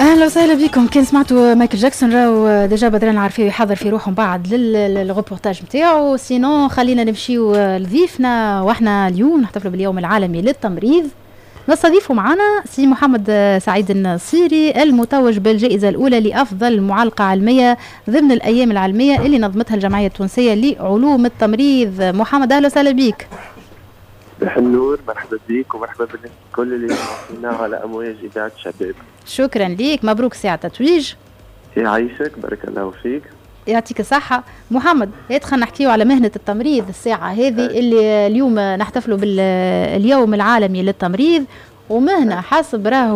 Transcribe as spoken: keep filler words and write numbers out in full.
اهلا وسهلا بكم. كان سمعتوا مايكل جاكسون راهو ديجا بدران عارفين يحضر في روحهم بعد للغوبورتاج نتاعو. سينو خلينا نمشيو لضيفنا، واحنا اليوم نحتفلوا باليوم العالمي للتمريض. نستضيفوا معنا سي محمد سعيد النصيري المتوج بالجائزة الأولى لأفضل معلقة علمية ضمن الأيام العلمية اللي نظمتها الجمعية التونسية لعلوم التمريض. محمد أهلا وسهلا بك. النور، مرحبا بك ومرحبا بالناس الكل اللي يسمعونا على أمواج إذاعة شباب. شكرا ليك، مبروك ساعة تتويج. يعيشك، بارك الله فيك، يعطيك الصحة. محمد ادخل نحكيو على مهنة التمريض الساعة هذه اللي اليوم نحتفلوا باليوم العالمي للتمريض، ومهنة حسب راهو